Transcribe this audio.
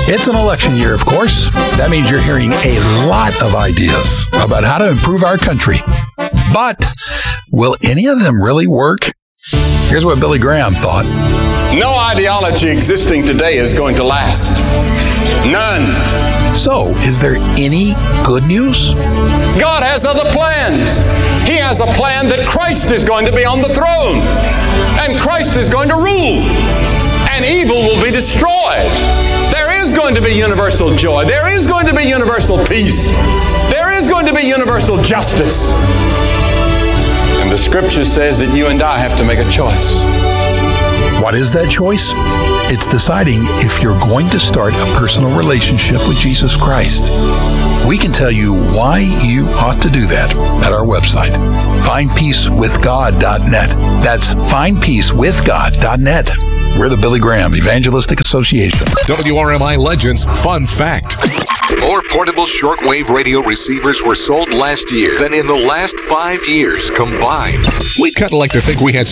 It's an election year, of course. That means you're hearing a lot of ideas about how to improve our country. But will any of them really work? Here's what Billy Graham thought. No ideology existing today is going to last. None. So, is there any good news? God has other plans. He has a plan that Christ is going to be on the throne, and Christ is going to rule, and evil will be destroyed. There is going to be universal joy. There is going to be universal peace. There is going to be universal justice. And the Scripture says that you and I have to make a choice. What is that choice? It's deciding if you're going to start a personal relationship with Jesus Christ. We can tell you why you ought to do that at our website, findpeacewithgod.net. That's findpeacewithgod.net. We're the Billy Graham Evangelistic Association. WRMI Legends Fun Fact. More portable shortwave radio receivers were sold last year than in the last 5 years combined. We'd kind of like to think we had